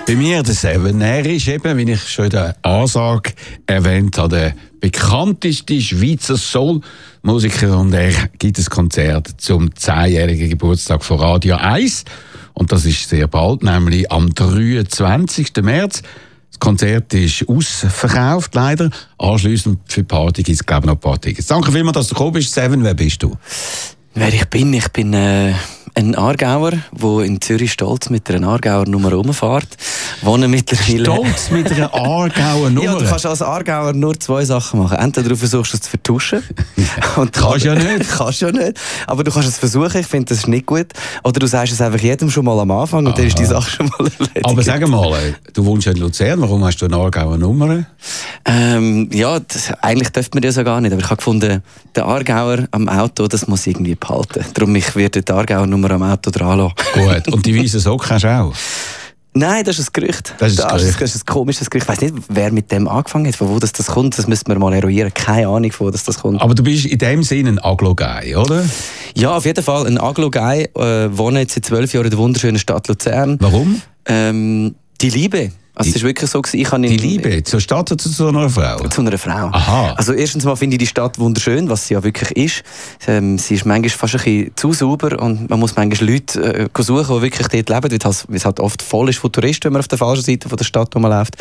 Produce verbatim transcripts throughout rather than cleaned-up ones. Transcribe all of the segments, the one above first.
Bei mir der Seven. Er ist eben, wie ich schon in der Ansage erwähnt habe, der bekannteste Schweizer Soul-Musiker und er gibt ein Konzert zum zehnjährigen Geburtstag von Radio eins. Und das ist sehr bald, nämlich am dreiundzwanzigsten März. Das Konzert ist ausverkauft, leider. Anschliessend für die Party gibt es, glaube ich, noch ein paar Tickets. Danke vielmals, dass du gekommen bist. Seven, wer bist du? Wer ich bin? Ich bin äh, ein Aargauer, der in Zürich stolz mit einer Aargauer Nummer rumfährt. Wohne mittlerweile... Stolz mit einer Aargauer Nummer? Ja, du kannst als Aargauer nur zwei Sachen machen. Entweder du versuchst es zu vertuschen. und kannst ja nicht. kannst ja nicht. Aber du kannst es versuchen, ich finde, das ist nicht gut. Oder du sagst es einfach jedem schon mal am Anfang und Aha. dann ist die Sache schon mal erledigt. Aber sag mal, du wohnst ja in Luzern, warum hast du eine Aargauer Nummer? Ähm, ja, das, eigentlich dürfte man das ja gar nicht. Aber ich habe gefunden, der Aargauer am Auto, das muss irgendwie behalten. Darum ich werde die Aargauer Nummer am Auto dran lassen. Gut, und die weißen Socken hast du auch? Nein, das ist ein Gerücht. Das ist, das, das, ist, das ist ein komisches Gerücht. Ich weiss nicht, wer mit dem angefangen hat, von wo das, das kommt. Das müssen wir mal eruieren. Keine Ahnung, von wo das, das kommt. Aber du bist in dem Sinne ein Aglo-Guy, oder? Ja, auf jeden Fall. Ein Aglo-Guy. Äh, wohne jetzt seit zwölf Jahren in der wunderschönen Stadt Luzern. Warum? Ähm, die Liebe. Also, es ist wirklich so, ich habe die Liebe zur Stadt oder zu einer Frau? Zu einer Frau. Aha. Also erstens mal finde ich die Stadt wunderschön, was sie ja wirklich ist. Ähm, sie ist manchmal fast ein bisschen zu sauber und man muss manchmal Leute äh, suchen, die wirklich dort leben, weil es, weil es halt oft voll ist von Touristen, wenn man auf der falschen Seite von der Stadt rumläuft.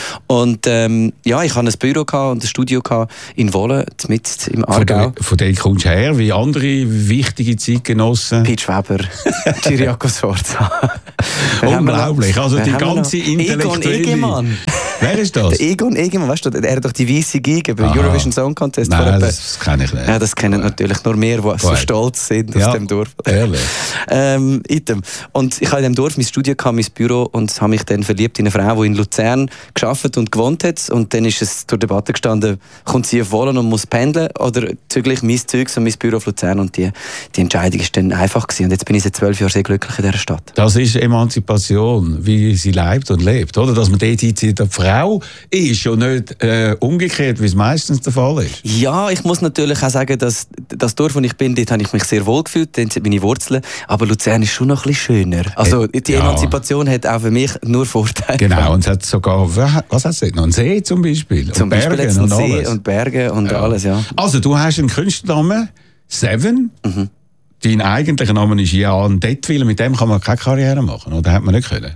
Und ähm, ja, ich hatte ein Büro und ein Studio in Wohlen, mitten im Aargau. Von, von dort kommst du her, wie andere wichtige Zeitgenossen? Pete Weber, Ciriaco Sforza. Unglaublich, also die ganze intellektuelle... Egemann. Wer ist das? Der Egon Egemann, weißt du, er hat doch die weiße Geige beim Eurovision Song Contest. Nein, das kenne ich nicht. Ja, das kennen natürlich nur wir, die Gut. so stolz sind ja, aus dem Dorf. Ehrlich. ähm, item. Und ich hatte in dem Dorf mein Studio, mein Büro und habe mich dann verliebt in eine Frau, die in Luzern gearbeitet und gewohnt hat. Und dann ist es zur Debatte gestanden, kommt sie auf Wohlen und muss pendeln oder züglich mein Zeug und mein Büro auf Luzern. Und die, die Entscheidung war dann einfach gewesen. Und jetzt bin ich seit zwölf Jahren sehr glücklich in dieser Stadt. Das ist Emanzipation, wie sie lebt und lebt, oder? Dass man dort hinzieht, die Frau ist und nicht äh, umgekehrt, wie es meistens der Fall ist. Ja, ich muss natürlich auch sagen, dass das Dorf, wo ich bin, dort habe ich mich sehr wohl gefühlt, dort sind meine Wurzeln, aber Luzern ist schon noch ein bisschen schöner. Also die ja. Emanzipation hat auch für mich nur Vorteile. Genau, und es hat sogar, was hat es noch, einen See zum Beispiel? Zum und Beispiel Berge einen und See alles. und Berge und ja. alles, ja. Also du hast einen Künstlernamen, Seven. Mhm. Dein eigentlicher Name ist Jan Dettwil, mit dem kann man keine Karriere machen, oder hat man nicht können?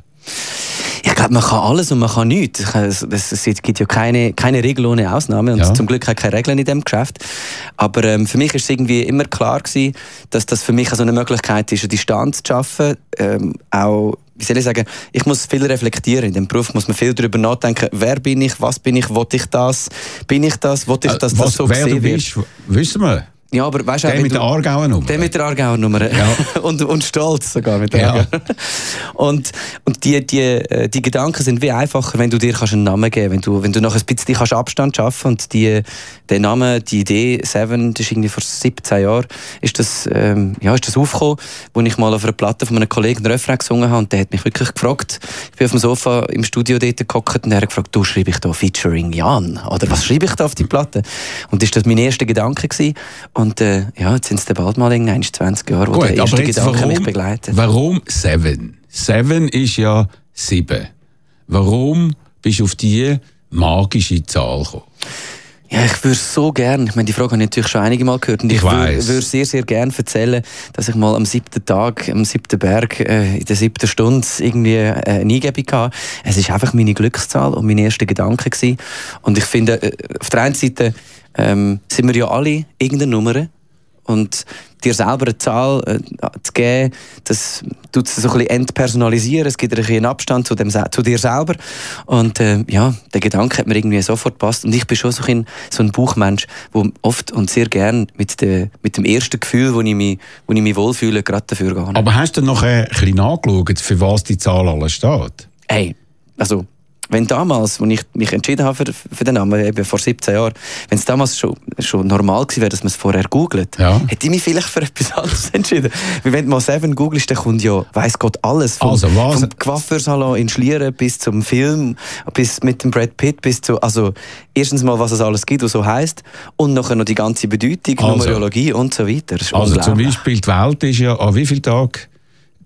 Ich glaube, man kann alles und man kann nichts. Es gibt ja keine, keine Regel ohne Ausnahme und ja. zum Glück keine Regeln in diesem Geschäft. Aber ähm, für mich war es irgendwie immer klar gewesen, dass das für mich so eine Möglichkeit ist, eine Distanz zu schaffen. Ähm, auch, wie soll ich sagen, ich muss viel reflektieren. In diesem Beruf muss man viel darüber nachdenken, wer bin ich, was bin ich, will ich das, bin ich das, will ich, dass das was, so wer gesehen du bist, wird? Wissen wir. Ja, aber weißt der auch, mit der Aargauer Nummer. Der mit der Aargauer Nummer. Ja. und, und stolz sogar mit der ja. Aargauer. Und, und die, die, die Gedanken sind wie einfacher, wenn du dir kannst einen Namen geben kannst. Wenn du, wenn du noch ein bisschen kannst Abstand schaffen und die, der Name, die Idee, Seven, das ist irgendwie vor siebzehn Jahren, ist das, ähm, ja, ist das aufgekommen, wo ich mal auf einer Platte von einem Kollegen einen Refrain gesungen habe und der hat mich wirklich gefragt. Ich bin auf dem Sofa im Studio dort gehockt und er hat gefragt, du, schreibe ich da featuring Jan? Oder was schreibe ich da auf die Platte? Und das war mein erster Gedanke gewesen. Und äh, ja, jetzt sind es bald mal zwanzig Jahre, wo Gut, der erste Gedanke warum, mich begleitet. Warum Seven? Seven ist ja sieben. Warum bist du auf diese magische Zahl gekommen? Ja, ich würde so gerne, ich meine, die Frage habe ich natürlich schon einige Mal gehört und ich, ich würde würd sehr, sehr gerne erzählen, dass ich mal am siebten Tag, am siebten Berg, äh, in der siebten Stunde irgendwie äh, eine Eingebung hatte. Es ist einfach meine Glückszahl und mein erster Gedanke gewesen. Und ich finde, äh, auf der einen Seite ähm, sind wir ja alle irgendeine Nummer und dir selber eine Zahl äh, zu geben, das tut es so ein bisschen entpersonalisieren, es gibt ein bisschen einen Abstand zu, dem, zu dir selber und äh, ja, der Gedanke hat mir irgendwie sofort gepasst und ich bin schon so ein, so ein Bauchmensch, der oft und sehr gern mit, de, mit dem ersten Gefühl, wo ich mich, wo ich mich wohlfühle, gerade dafür gehe. Aber hast du noch ein bisschen nachgeschaut, für was die Zahl alles steht? Hey, also wenn damals, als ich mich entschieden habe für, für den Namen, eben vor siebzehn Jahren, wenn es damals schon, schon normal gewesen wäre, dass man es vorher googelt, ja. hätte ich mich vielleicht für etwas anderes entschieden. Weil wenn du mal Seven googelst, dann kommt ja, weiss Gott, alles. Vom, also, was? vom Coiffeursalon in Schlieren bis zum Film, bis mit dem Brad Pitt, bis zu, also erstens mal, was es alles gibt, was so heisst, und nachher noch die ganze Bedeutung, also, Numerologie und so weiter. Also zum Beispiel, die Welt ist ja an wie vielen Tagen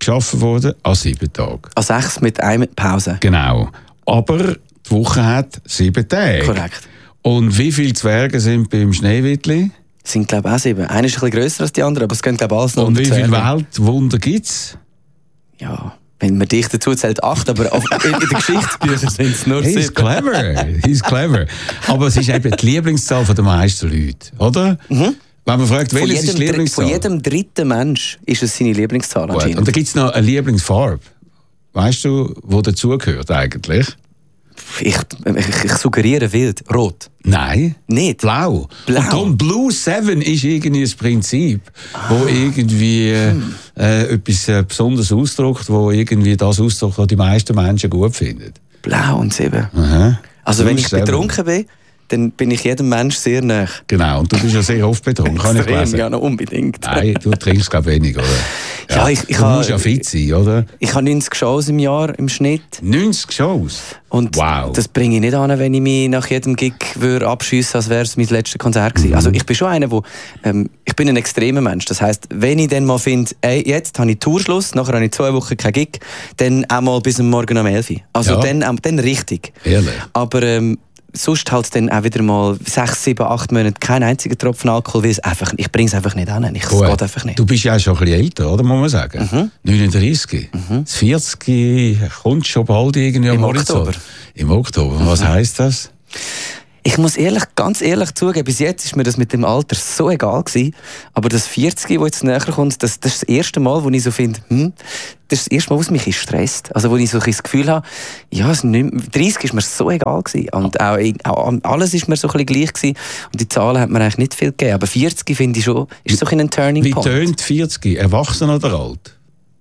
geschaffen worden an sieben Tagen. An sechs mit einer Pause. Genau. Aber die Woche hat sieben Tage. Korrekt. Und wie viele Zwerge sind beim Schneewittli? Es sind, glaube ich, auch sieben. Einer ist ein bisschen grösser als die andere, aber es gehen, glaube ich, alles noch. Und wie viele Weltwunder gibt es? Ja, wenn man dich dazu zählt, acht, aber in, in den Geschichtsbüchern sind es nur sieben. He's clever, he's clever. Aber es ist eben die Lieblingszahl der meisten Leute, oder? Mhm. Wenn man fragt, welches ist die Lieblingszahl? Von jedem dritten Mensch ist es seine Lieblingszahl anscheinend. Und da gibt es noch eine Lieblingsfarbe. Weißt du, wo dazugehört eigentlich? Ich, ich, ich suggeriere wild. Rot. Nein. Nicht? Blau. Blau. Und darum Blue Seven ist irgendwie ein Prinzip, ah. wo irgendwie hm. äh, etwas äh, Besonderes ausdrückt, wo irgendwie das ausdrückt, was die meisten Menschen gut finden. Blau und Sieben. Aha. Also Blue wenn ich Seven. betrunken bin, dann bin ich jedem Mensch sehr nah. Genau, und du bist ja sehr oft betrunken, kann ich lesen. Ja, noch unbedingt. Nein, du trinkst, glaube ich, wenig, oder? Ja, ja ich, ich du musst ja fit sein, oder? Ich habe neunzig Shows im Jahr im Schnitt. neunzig Shows? Und wow. Das bringe ich nicht an, wenn ich mich nach jedem Gig abschiessen würde, als wäre es mein letztes Konzert gewesen. Mhm. Also ich bin schon einer, wo, ähm, ich bin ein extremer Mensch. Das heisst, wenn ich dann mal finde, ey, jetzt habe ich Tourschluss, nachher habe ich zwei Wochen kein Gig, dann auch mal bis Morgen um elf Uhr. Also ja. dann, dann richtig. Ehrlich? Aber ähm, sonst halt dann auch wieder mal sechs, sieben, acht Monate kein einziger Tropfen Alkohol, weil es einfach, ich bringe es einfach nicht an. Es geht einfach nicht. Du bist ja schon ein bisschen älter, oder, muss man sagen? Mhm. neununddreißig. Mhm. Das vierzig kommt schon bald irgendwie am Oktober. Im Oktober. Mhm. Was heisst das? Ich muss ehrlich, ganz ehrlich zugeben, bis jetzt ist mir das mit dem Alter so egal gewesen. Aber das vierzig, das jetzt näher kommt, das, das ist das erste Mal, wo ich so finde, hm, das ist das erste Mal, was mich stresst. Also wo ich so ein das Gefühl habe, ja, es nicht, dreißig ist mir so egal gewesen. Und auch, auch alles ist mir so ein bisschen gleich gewesen. Und die Zahlen hat mir eigentlich nicht viel gegeben. Aber vierzig finde ich schon, ist so ein Turning Point. Wie tönt vierzig? Erwachsen oder alt?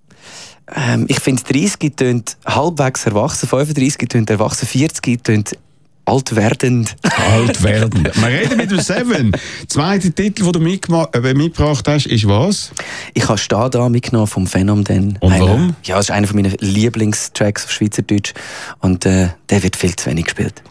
Ähm, ich finde, dreißig tönt halbwegs erwachsen, fünfunddreißig tönt erwachsen, vierzig tönt alt werdend. Alt werdend. Wir reden mit dem Seven. Der zweite Titel, den du äh, mitgebracht hast, ist was? Ich habe «Steh da» mitgenommen vom Phänomen. Und warum? Ja, das ist einer meiner Lieblingstracks auf Schweizerdeutsch. Und äh, der wird viel zu wenig gespielt.